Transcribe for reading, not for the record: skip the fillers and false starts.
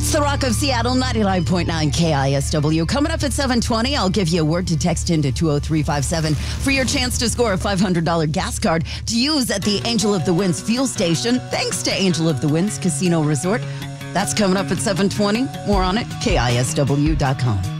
It's the Rock of Seattle, 99.9 KISW. Coming up at 7:20, I'll give you a word to text into 20357 for your chance to score a $500 gas card to use at the Angel of the Winds fuel station, thanks to Angel of the Winds Casino Resort. That's coming up at 7:20. More on it, KISW.com.